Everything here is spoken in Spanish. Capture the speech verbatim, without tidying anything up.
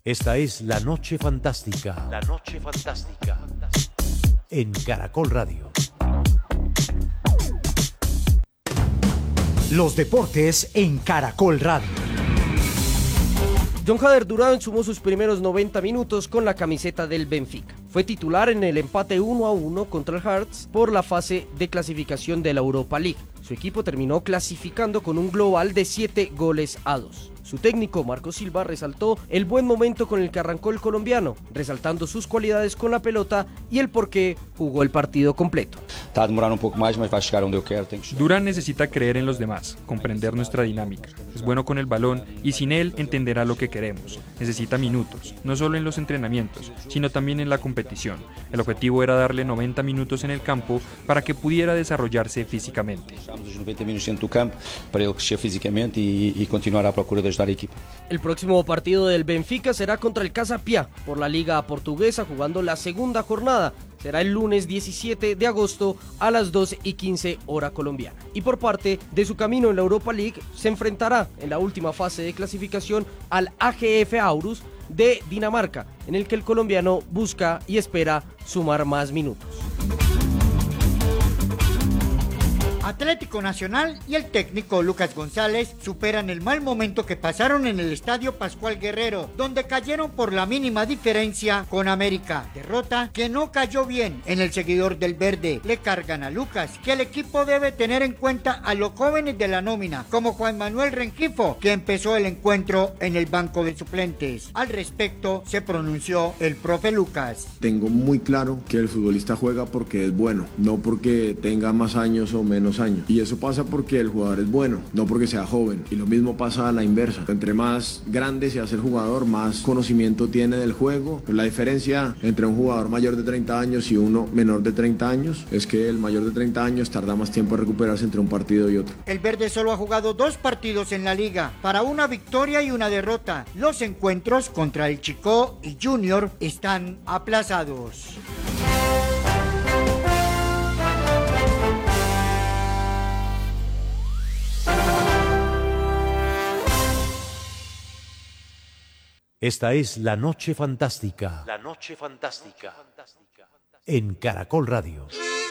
Esta es La Noche Fantástica. La Noche Fantástica. En Caracol Radio. Los deportes en Caracol Radio. John Jader Durán sumó sus primeros noventa minutos con la camiseta del Benfica. Fue titular en el empate uno a uno contra el Hearts por la fase de clasificación de la Europa League. Su equipo terminó clasificando con un global de siete goles a dos. Su técnico, Marco Silva, resaltó el buen momento con el que arrancó el colombiano, resaltando sus cualidades con la pelota y el por qué jugó el partido completo. Durán necesita creer en los demás, comprender nuestra dinámica. Es bueno con el balón y sin él entenderá lo que queremos. Necesita minutos, no solo en los entrenamientos, sino también en la competición. El objetivo era darle noventa minutos en el campo para que pudiera desarrollarse físicamente. El próximo partido del Benfica será contra el Casa Pia por la Liga Portuguesa, jugando la segunda jornada. Será el lunes diecisiete de agosto a las doce y quince hora colombiana. Y por parte de su camino en la Europa League, se enfrentará en la última fase de clasificación al A G F Aarhus de Dinamarca, en el que el colombiano busca y espera sumar más minutos. Atlético Nacional y el técnico Lucas González superan el mal momento que pasaron en el Estadio Pascual Guerrero, donde cayeron por la mínima diferencia con América. Derrota que no cayó bien en el seguidor del verde. Le cargan a Lucas que el equipo debe tener en cuenta a los jóvenes de la nómina, como Juan Manuel Rengifo, que empezó el encuentro en el banco de suplentes. Al respecto se pronunció el profe Lucas. Tengo muy claro que el futbolista juega porque es bueno, no porque tenga más años o menos años. Y eso pasa porque el jugador es bueno, no porque sea joven. Y lo mismo pasa a la inversa. Entre más grande se hace el jugador, más conocimiento tiene del juego. La diferencia entre un jugador mayor de treinta años y uno menor de treinta años es que el mayor de treinta años tarda más tiempo en recuperarse entre un partido y otro. El verde solo ha jugado dos partidos en la liga, para una victoria y una derrota. Los encuentros contra el Chicó y Junior están aplazados. Esta es La Noche Fantástica. La Noche Fantástica. En Caracol Radio.